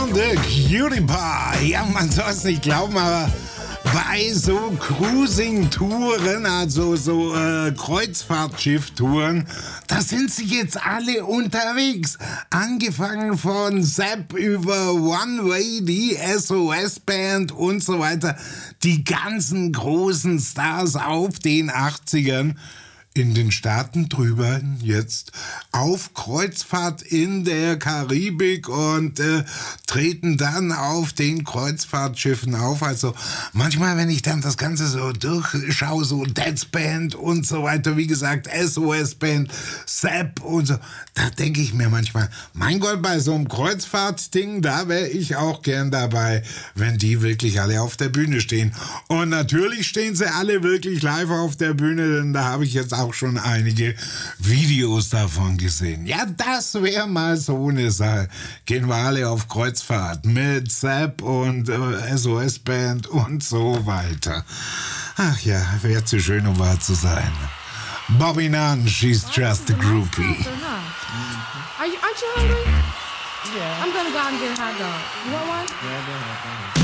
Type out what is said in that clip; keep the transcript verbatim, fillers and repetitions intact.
The Cutie Pie. Ja, man soll es nicht glauben, aber bei so Cruising-Touren, also so äh, Kreuzfahrtschiff-Touren, da sind sie jetzt alle unterwegs. Angefangen von Sepp über One Way, die S O S-Band und so weiter. Die ganzen großen Stars auf den achtzigern. In den Staaten drüber jetzt auf Kreuzfahrt in der Karibik und äh, treten dann auf den Kreuzfahrtschiffen auf. Also manchmal, wenn ich dann das Ganze so durchschaue, so Dead Band und so weiter, wie gesagt, S O S-Band, Sepp und so, da denke ich mir manchmal, mein Gott, bei so einem Kreuzfahrtding, da wäre ich auch gern dabei, wenn die wirklich alle auf der Bühne stehen. Und natürlich stehen sie alle wirklich live auf der Bühne, denn da habe ich jetzt auch schon einige Videos davon gesehen. Ja, das wäre mal so eine Sache. Gehen wir alle auf Kreuzfahrt mit Sepp und äh, S O S-Band und so weiter. Ach ja, wäre zu schön, um wahr zu sein. Bobby Nunn, she's just a groupie. Are you, aren't you hungry? Yeah. I'm gonna go out and get a hot dog. You want one? Yeah, I do have